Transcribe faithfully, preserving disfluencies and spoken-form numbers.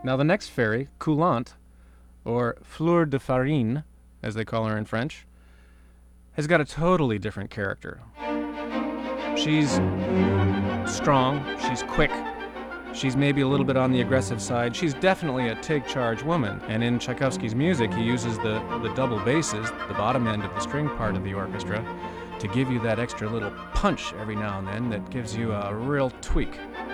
Now, the next fairy, Coulante, or Fleur de Farine, as they call her in French, has got a totally different character. She's strong, she's quick, she's maybe a little bit on the aggressive side. She's definitely a take-charge woman, and in Tchaikovsky's music, he uses the, the double basses, the bottom end of the string part of the orchestra, to give you that extra little punch every now and then that gives you a real tweak.